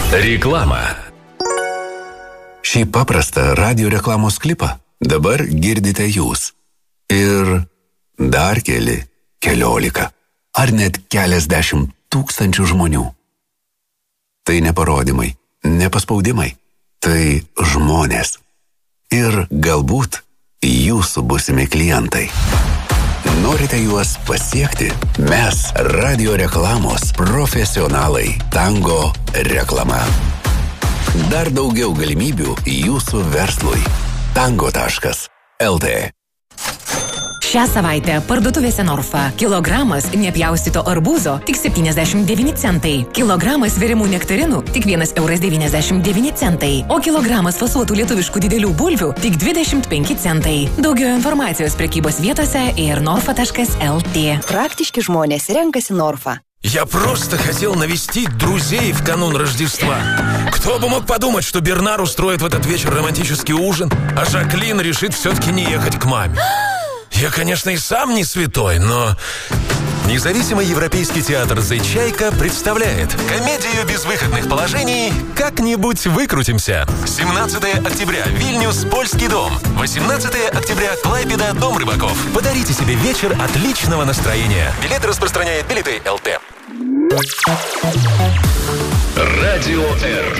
Reklama. Šį paprastą radio reklamos klipą dabar girdite jūs. Ir dar keliolika, ar net keliasdešimt tūkstančių žmonių. Tai ne parodymai, ne paspaudimai, tai žmonės. Ir galbūt jūsų būsimi klientai. Norite juos pasiekti? Mes radio reklamos profesionalai. Tango reklama. Dar daugiau galimybių jūsų verslui. Tango.lt. Šią savaitę parduotuvėse Norfa. Kilogramas nepjaustyto arbūzo tik 79 centai. Kilogramas virimų nektarinų tik 1,99 eurai. O kilogramas fasuotų lietuviškų didelių bulvių tik 25 centai. Daugiau informacijos пrekybos vietose ir norfa.lt. Практички žmonės renkasi Norfa. Я просто хотел навестить друзей в канун Рождества. Кто бы мог подумать, что Бернар устроит в этот вечер романтический ужин, а Жаклин решит все-таки не ехать к маме. Я, конечно, и сам не святой, но... Независимый европейский театр «The Чайка» представляет комедию безвыходных положений «Как-нибудь выкрутимся». 17 октября Вильнюс, Польский дом. 18 октября Клайпеда, Дом рыбаков. Подарите себе вечер отличного настроения. Билеты распространяет Билеты ЛТ. Радио Р.